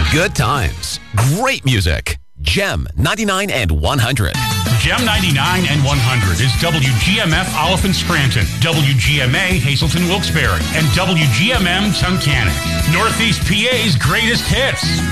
Good times. Great music. Gem 99 and 100. Gem 99 and 100 is WGMF Oliphant Scranton, WGMA Hazleton Wilkes-Barre, and WGMM Tunkhannock. Northeast PA's greatest hits.